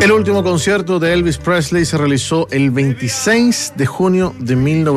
El último concierto de Elvis Presley se realizó el 26 de junio de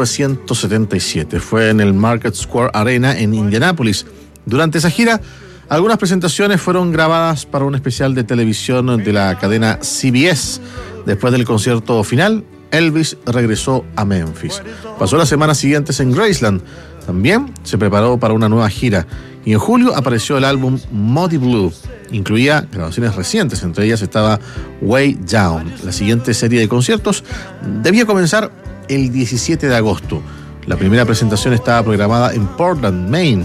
1977. Fue en el Market Square Arena en Indianápolis. Durante esa gira, algunas presentaciones fueron grabadas para un especial de televisión de la cadena CBS. Después del concierto final, Elvis regresó a Memphis. Pasó las semanas siguientes en Graceland. También se preparó para una nueva gira y en julio apareció el álbum Muddy Blue. Incluía grabaciones recientes, entre ellas estaba Way Down. La siguiente serie de conciertos debía comenzar el 17 de agosto. La primera presentación estaba programada en Portland, Maine.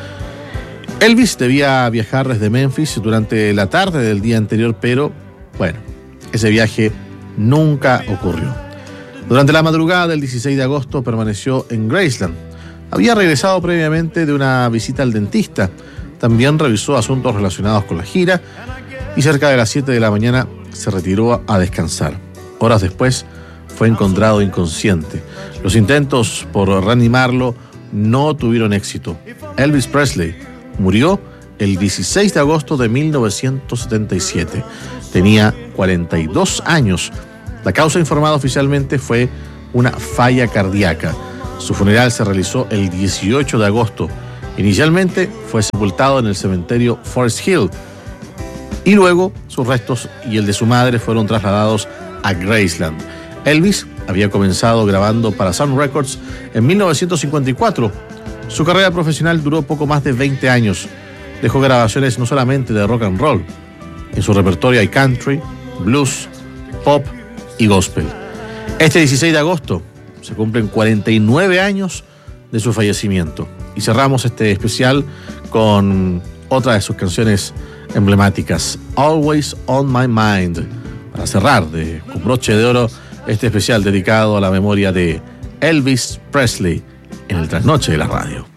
Elvis debía viajar desde Memphis durante la tarde del día anterior, pero bueno, ese viaje nunca ocurrió. Durante la madrugada del 16 de agosto permaneció en Graceland. Había regresado previamente de una visita al dentista. También revisó asuntos relacionados con la gira y cerca de las 7 de la mañana se retiró a descansar. Horas después fue encontrado inconsciente. Los intentos por reanimarlo no tuvieron éxito. Elvis Presley murió el 16 de agosto de 1977. Tenía 42 años. La causa informada oficialmente fue una falla cardíaca. Su funeral se realizó el 18 de agosto. Inicialmente fue sepultado en el cementerio Forest Hill y luego sus restos y el de su madre fueron trasladados a Graceland. Elvis había comenzado grabando para Sun Records en 1954. Su carrera profesional duró poco más de 20 años. Dejó grabaciones no solamente de rock and roll. En su repertorio hay country, blues, pop y gospel. Este 16 de agosto se cumplen 49 años de su fallecimiento. Y cerramos este especial con otra de sus canciones emblemáticas, Always on My Mind, para cerrar con broche de oro este especial dedicado a la memoria de Elvis Presley en el Trasnoche de la Radio.